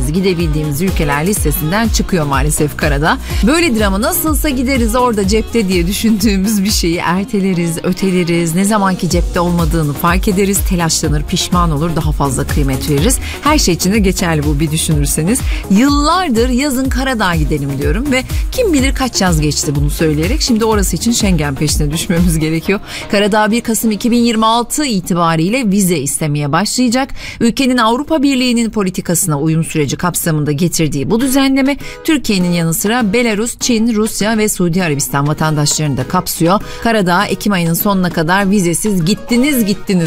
gideceğimiz, gidebildiğimiz ülkeler listesinden çıkıyor maalesef Karadağ. Böyledir ama nasılsa gideriz orada cepte diye düşündüğümüz bir şeyi erteleriz, öteleriz. Ne zamanki cepte olmadığını fark ederiz, telaşlanır, pişman olur, daha fazla kıymet veririz. Her şey için de geçerli bu bir düşünürseniz. Yıllardır yazın Karadağ'a gidelim diyorum ve kim bilir kaç yaz geçti bunu söyleyerek. Şimdi orası için Schengen peşine düşmemiz gerekiyor. Karadağ 1 Kasım 2026 itibariyle vize istemeye başlayacak. Ülkenin Avrupa Birliği'nin politikasına uyum süreci kapsamında getirdiği bu düzenleme Türkiye'nin yanı sıra Belarus, Çin, Rusya ve Suudi Arabistan vatandaşlarını da kapsıyor. Karadağ Ekim ayının sonuna kadar vizesiz gittiniz